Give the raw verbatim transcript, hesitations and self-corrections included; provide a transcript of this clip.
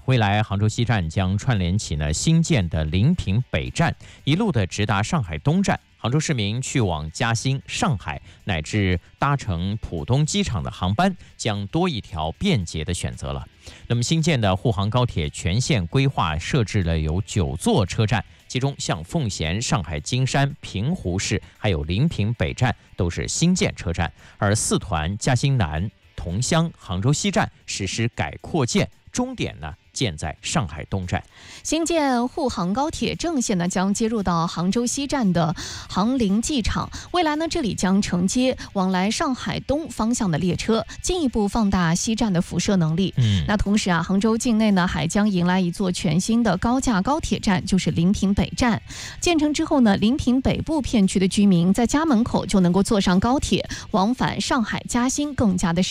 未来杭州西站将串联起呢新建的临平北站，一路的直达上海东站。杭州市民去往嘉兴、上海乃至搭乘浦东机场的航班将多一条便捷的选择了。那么新建的沪杭高铁全线规划设置了有九座车站，其中像奉贤、上海金山、平湖市还有临平北站都是新建车站，而四团、嘉兴南、桐乡、杭州西站实施改扩建，终点呢建在上海东站。 新建沪杭高铁正线呢将接入到杭州西站的杭陵机场，未来呢这里将承接往来上海东方向的列车，进一步放大西站的辐射能力。 嗯， 那同时啊，杭州境内呢还将迎来一座全新的高架高铁站，就是临平北站。建成之后呢，临平北部片区的居民在家门口就能够坐上高铁，往返上海、嘉兴更加的